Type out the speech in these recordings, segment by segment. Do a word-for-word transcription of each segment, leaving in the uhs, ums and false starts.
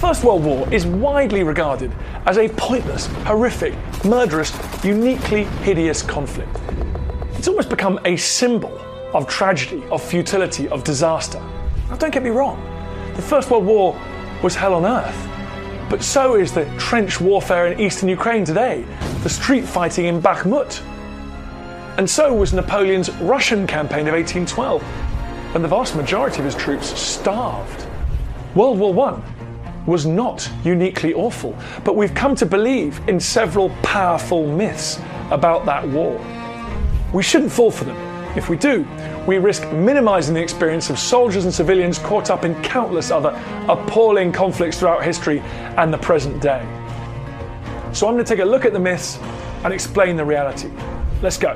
First World War is widely regarded as a pointless, horrific, murderous, uniquely hideous conflict. It's almost become a symbol of tragedy, of futility, of disaster. Now, don't get me wrong, the First World War was hell on earth. But so is the trench warfare in eastern Ukraine today, the street fighting in Bakhmut. And so was Napoleon's Russian campaign of eighteen twelve, when the vast majority of his troops starved. World War One was not uniquely awful, but we've come to believe in several powerful myths about that war. We shouldn't fall for them. If we do, we risk minimizing the experience of soldiers and civilians caught up in countless other appalling conflicts throughout history and the present day. So I'm going to take a look at the myths and explain the reality. Let's go.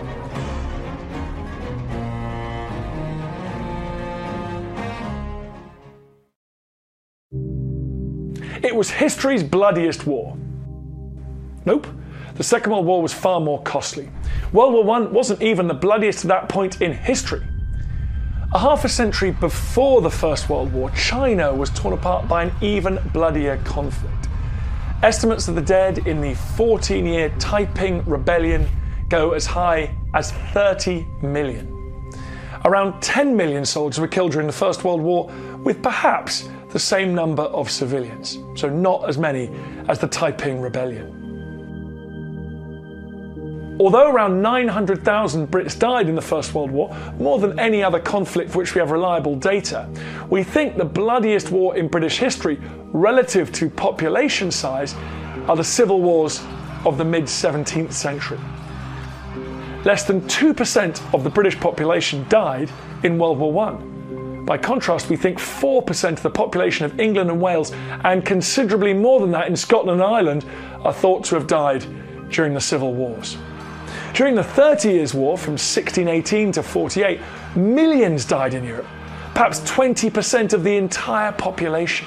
It was history's bloodiest war. Nope. The Second World War was far more costly. World War One wasn't even the bloodiest at that point in history. A half a century before the First World War, China was torn apart by an even bloodier conflict. Estimates of the dead in the fourteen-year Taiping Rebellion go as high as thirty million. Around ten million soldiers were killed during the First World War, with perhaps the same number of civilians, so not as many as the Taiping Rebellion. Although around nine hundred thousand Brits died in the First World War, more than any other conflict for which we have reliable data, we think the bloodiest war in British history, relative to population size, are the civil wars of the mid-seventeenth century. Less than two percent of the British population died in World War One. By contrast, we think four percent of the population of England and Wales, and considerably more than that in Scotland and Ireland, are thought to have died during the civil wars. During the Thirty Years' War, from sixteen eighteen to forty-eight, millions died in Europe, perhaps twenty percent of the entire population.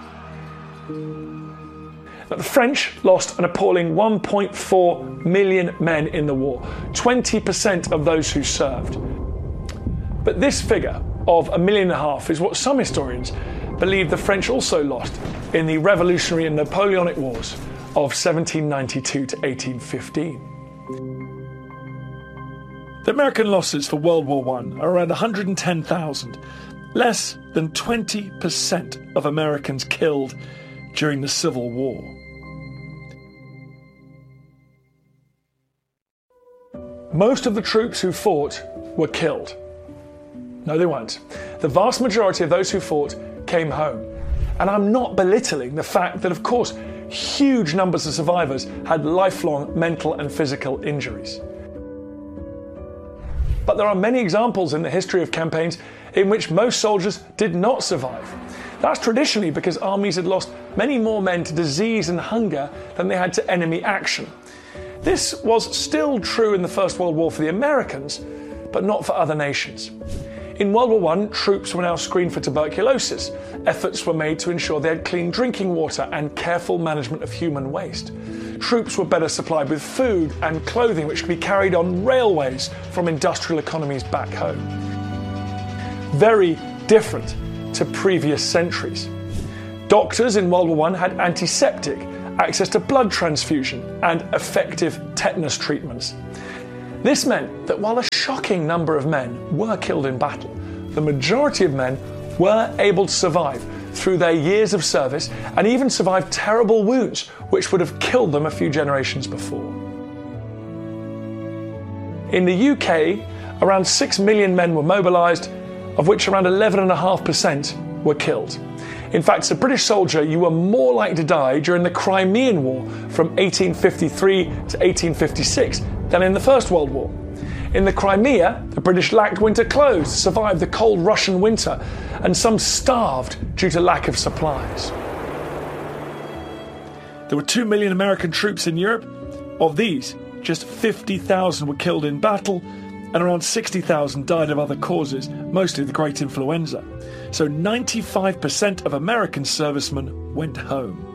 Now, the French lost an appalling one point four million men in the war, twenty percent of those who served. But this figure of a million and a half is what some historians believe the French also lost in the Revolutionary and Napoleonic Wars of seventeen ninety-two to eighteen fifteen. The American losses for World War One are around one hundred ten thousand, less than twenty percent of Americans killed during the Civil War. Most of the troops who fought were killed. No, they weren't. The vast majority of those who fought came home. And I'm not belittling the fact that, of course, huge numbers of survivors had lifelong mental and physical injuries. But there are many examples in the history of campaigns in which most soldiers did not survive. That's traditionally because armies had lost many more men to disease and hunger than they had to enemy action. This was still true in the First World War for the Americans, but not for other nations. In World War One, troops were now screened for tuberculosis. Efforts were made to ensure they had clean drinking water and careful management of human waste. Troops were better supplied with food and clothing, which could be carried on railways from industrial economies back home. Very different to previous centuries. Doctors in World War One had antiseptic, access to blood transfusion, and effective tetanus treatments. This meant that while a shocking number of men were killed in battle, the majority of men were able to survive through their years of service and even survive terrible wounds which would have killed them a few generations before. In the U K, around six million men were mobilised, of which around eleven point five percent were killed. In fact, as a British soldier, you were more likely to die during the Crimean War from eighteen fifty-three to eighteen fifty-six than in the First World War. In the Crimea, the British lacked winter clothes to survive the cold Russian winter, and some starved due to lack of supplies. There were two million American troops in Europe. Of these, just fifty thousand were killed in battle, and around sixty thousand died of other causes, mostly the Great Influenza. So ninety-five percent of American servicemen went home.